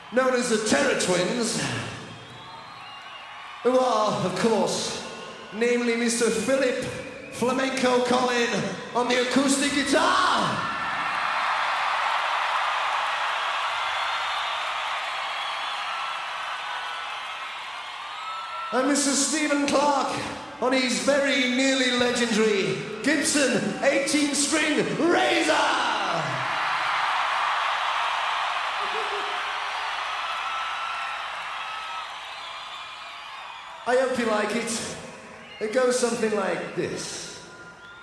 known as the Terror Twins, who are, of course, namely Mr. Philip Flamenco Collin on the acoustic guitar. And Mr. Stephen Clark on his very nearly legendary Gibson 18-string Razor. I hope you like it. It goes something like this.